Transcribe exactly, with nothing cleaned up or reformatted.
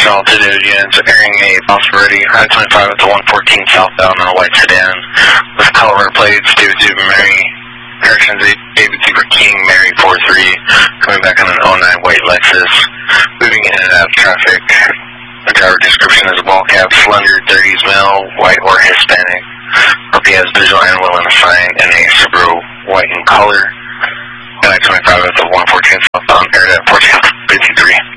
all altitude units airing a possibility I twenty-five at the one fourteen southbound on a white sedan with color plates, David Zebra Mary, corrections, David Zebra King, Mary four three, coming back on an oh nine white Lexus, moving in and out of traffic. The driver description is a ball cap, slender, thirties male, white or Hispanic. Hope he has visual and willing to sign in a Subaru white in color. I twenty-five at the one fourteen southbound, aired at fourteen fifty-three.